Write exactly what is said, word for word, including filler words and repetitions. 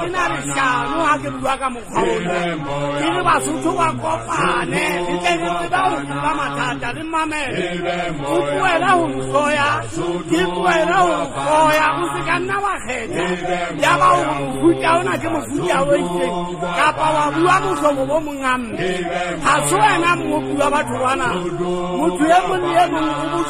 ina re shano ha ke bua ka mokgwaona ke re Basotho ba kopane di teng tse ba o bua mathata le mamele o buela ho soya ke buela ho soya o se ka nna wa kgetha ya ba o mofuta ona ke mofuta o itseng kapa wa bua mosobo bo mongamme ha se wena mo bua batho bana motho e mong le e mong o